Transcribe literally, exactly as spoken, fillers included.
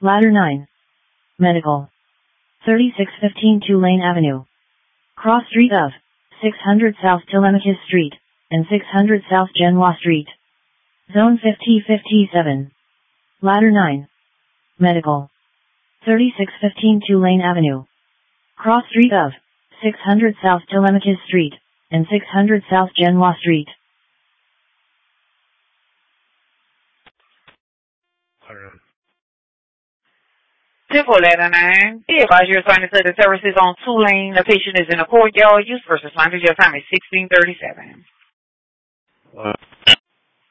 Ladder nine. Medical. thirty-six fifteen Tulane Avenue. Cross street of six hundred South Telemachus Street and six hundred South Genoa Street. Zone fifty fifty-seven. Ladder nine. Medical. thirty-six fifteen Tulane Avenue. Cross street of six hundred South Telemachus Street and six hundred South Genoa Street. ten four ladder nine. Be advised you're assigned to the services on Tulane. The patient is in a courtyard use versus line. Your time is sixteen thirty-seven.